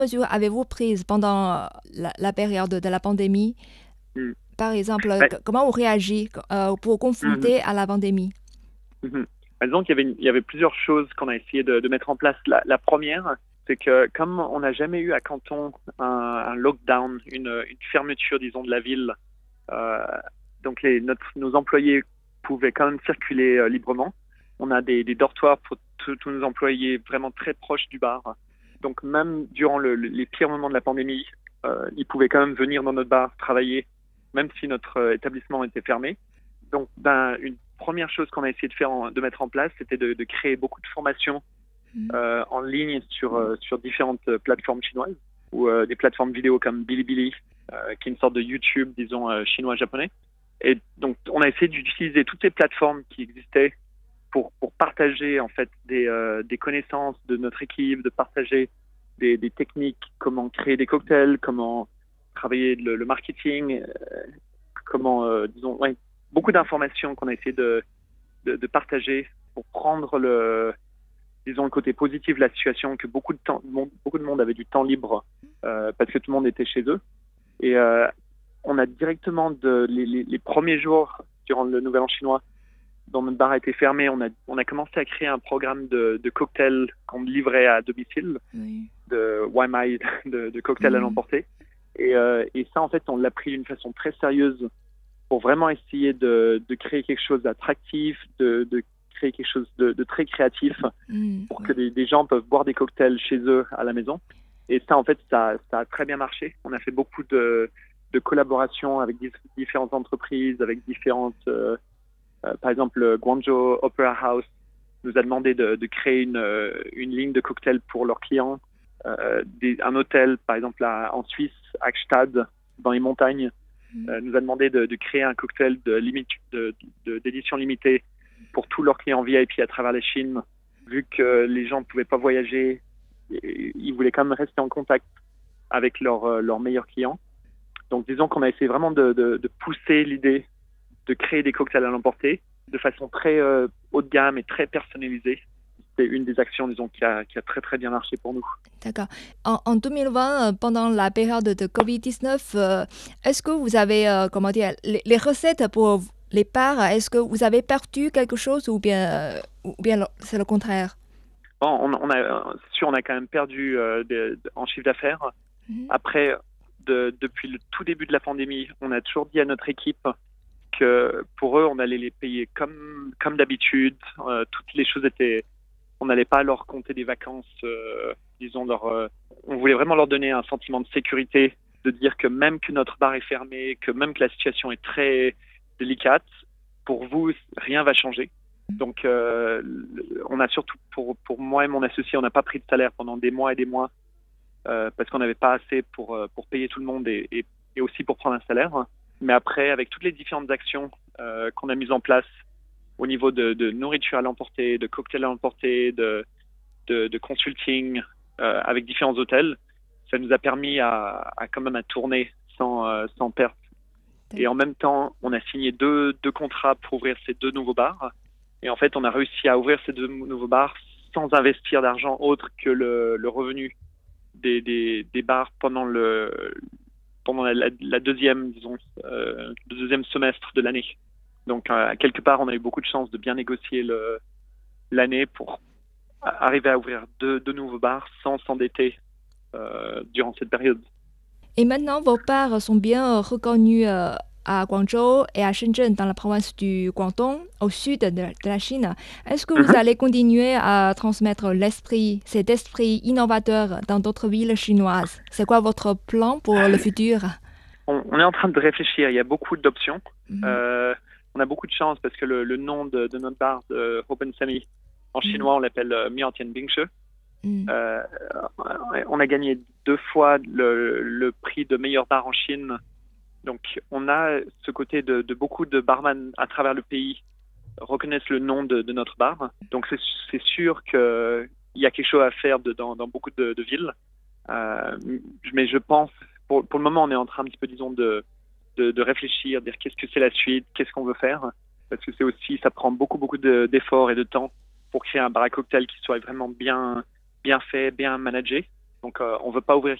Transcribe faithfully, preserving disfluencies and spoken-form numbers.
mesures avez-vous prises pendant la, la période de la pandémie? Mm. Par exemple, Ouais. c- comment vous réagissez euh, pour Mhm. confronter à la pandémie? Mhm. Bah, disons qu'il y avait, une- il y avait plusieurs choses qu'on a essayé de, de mettre en place. La, la première, c'est que comme on n'a jamais eu à Canton un, un lockdown, une, une fermeture, disons, de la ville, euh, donc les, notre, nos employés pouvaient quand même circuler euh, librement. On a des, des dortoirs pour tous tous nos employés vraiment très proches du bar. Donc même durant le- le- les pires moments de la pandémie, euh, ils pouvaient quand même venir dans notre bar travailler, même si notre euh, établissement était fermé. Donc, ben, une première chose qu'on a essayé de faire, en- de mettre en place, c'était de, de créer beaucoup de formations Mhm. euh, en ligne sur euh, sur différentes euh, plateformes chinoises ou euh, des plateformes vidéo comme Bilibili, euh, qui est une sorte de YouTube, disons euh, chinois-japonais. Et donc, on a essayé d'utiliser toutes ces plateformes qui existaient pour pour partager en fait des euh, des connaissances de notre équipe, de partager des, des techniques, comment créer des cocktails, comment travailler le, le marketing, euh, comment, euh, disons, ouais, beaucoup d'informations qu'on a essayé de, de, de partager pour prendre le, disons, le côté positif de la situation, que beaucoup de temps, beaucoup de monde avait du temps libre euh, parce que tout le monde était chez eux. Et euh, on a directement, de, les, les, les premiers jours durant le Nouvel An chinois, dont notre bar a été fermé, on a, on a commencé à créer un programme de, de cocktails qu'on livrait à domicile, Oui. de Y M I, de, de cocktails à Mhm. l'emporter. Et, euh, et ça, en fait, on l'a pris d'une façon très sérieuse pour vraiment essayer de, de créer quelque chose d'attractif, de, de créer quelque chose de, de très créatif Mhm. pour que Oui. des, des gens peuvent boire des cocktails chez eux à la maison. Et ça, en fait, ça, ça a très bien marché. On a fait beaucoup de, de collaborations avec dif- différentes entreprises, avec différentes, euh, euh, par exemple, le Guangzhou Opera House nous a demandé de, de créer une, euh, une ligne de cocktails pour leurs clients. Euh, des, un hôtel, par exemple, à- en Suisse, à Gstaad, dans les montagnes, Mhm. euh, nous a demandé de, de créer un cocktail de limite, de, de, d'édition limitée pour tous leurs clients V I P à travers la Chine. Vu que les gens ne pouvaient pas voyager, et- ils voulaient quand même rester en contact avec leurs euh, leurs meilleurs clients. Donc disons qu'on a essayé vraiment de, de, de pousser l'idée de créer des cocktails à l'emporter de façon très euh, haut de gamme et très personnalisée. C'est une des actions, disons, qui a, qui a très très bien marché pour nous. D'accord. En, en deux mille vingt, euh, pendant la période de covid dix-neuf, euh, est-ce que vous avez, euh, comment dire, les, les recettes pour les parts, est-ce que vous avez perdu quelque chose ou bien, euh, ou bien le- c'est le contraire? Bon, on, on a, c'est sûr, on a quand même perdu euh, de- de- en chiffre d'affaires. Mhm. Après, de, depuis le tout début de la pandémie, on a toujours dit à notre équipe que pour eux, on allait les payer comme, comme d'habitude. Euh, toutes les choses étaient, on n'allait pas leur compter des vacances, euh, disons leur, euh, on voulait vraiment leur donner un sentiment de sécurité, de dire que même que notre bar est fermé, que même que la situation est très délicate, pour vous, rien va changer. Donc, euh, on a surtout, pour, pour moi et mon associé, on n'a pas pris de salaire pendant des mois et des mois euh, parce qu'on n'avait pas assez pour, euh, pour payer tout le monde et, et, et aussi pour prendre un salaire. Mais après, avec toutes les différentes actions euh, qu'on a mises en place au niveau de, de nourriture à l'emporter, de cocktails à l'emporter, de, de, de consulting euh, avec différents hôtels, ça nous a permis à, à quand même à tourner sans, euh, sans perte. Et en même temps, on a signé deux, deux contrats pour ouvrir ces deux nouveaux bars. Et en fait, on a réussi à ouvrir ces deux nouveaux bars sans investir d'argent autre que le, le revenu des, des, des bars pendant le pendant la, la deuxième, disons, euh, le deuxième semestre de l'année. Donc, euh, quelque part, on a eu beaucoup de chance de bien négocier le, l'année pour arriver à ouvrir deux, deux nouveaux bars sans s'endetter euh, durant cette période. Et maintenant, vos parts sont bien euh, reconnues euh, à Guangzhou et à Shenzhen, dans la province du Guangdong, au sud de, de la Chine. Est-ce que vous Mhm. allez continuer à transmettre l'esprit, cet esprit innovateur dans d'autres villes chinoises? C'est quoi votre plan pour le futur? On, on est en train de réfléchir. Il y a beaucoup d'options. Mhm. Euh, on a beaucoup de chance parce que le, le nom de, de notre bar, de Open Sami, en Mhm. chinois, on l'appelle euh, Miantian Bingshe. Mhm. Euh, on a gagné deux fois le, le prix de meilleur bar en Chine. Donc, on a ce côté de, de beaucoup de barman à travers le pays reconnaissent le nom de, de notre bar. Donc, c'est c'est sûr qu'il y a quelque chose à faire de, dans, dans beaucoup de, de villes. Euh, mais je pense, pour, pour le moment, on est en train un petit peu, disons, de, de, de réfléchir, dire qu'est-ce que c'est la suite, qu'est-ce qu'on veut faire. Parce que c'est aussi, ça prend beaucoup, beaucoup de- d'efforts et de temps pour créer un bar à cocktail qui soit vraiment bien, bien fait, bien managé. Donc, euh, on veut pas ouvrir